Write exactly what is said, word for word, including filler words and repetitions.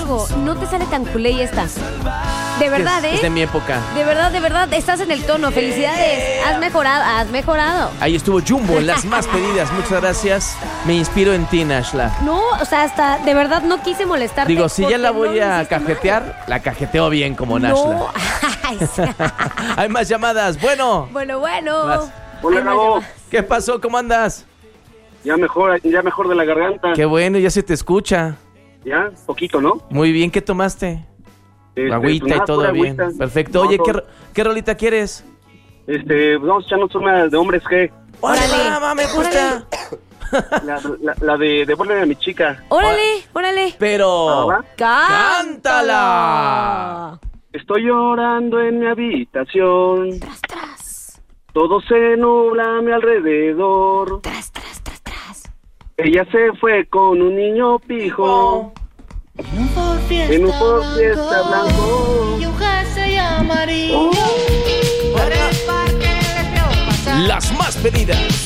algo, no te sale tan culé esta. De verdad, es, ¿eh? Es de mi época. De verdad, de verdad, estás en el tono. Felicidades. Has mejorado, has mejorado. Ahí estuvo Jumbo, las más pedidas. Muchas gracias. Me inspiro en ti, Nashla. No, o sea, hasta de verdad no quise molestarte. Digo, si ya la porque voy no lo a hiciste cajetear, mal. la cajeteo bien como Nashla. No. Ay, sí. Hay más llamadas. Bueno. Bueno, bueno. Vas. Hola, Hay más Gabo. llamadas. ¿Qué pasó? ¿Cómo andas? Ya mejor, ya mejor de la garganta. Qué bueno, ya se te escucha. Ya, poquito, ¿no? Muy bien, ¿qué tomaste? Este, Agüita pues nada, y todo pura bien. agüita. Perfecto. No, Oye, ¿qué, todo- ro- ¿qué rolita quieres? Este, vamos a echarnos una de hombres G. ¡Órale, Órale, mamá, me gusta! La, la, la de Devuélveme a mi chica. Órale, órale. Pero... Ahora, ¡cántala! estoy llorando en mi habitación. Tras, tras. Todo se nubla a mi alrededor. Tras, tras, tras, tras. Ella se fue con un niño pijo. En un Ford Fiesta, En un Ford Fiesta blanco. y un jersey amarillo. Las más pedidas.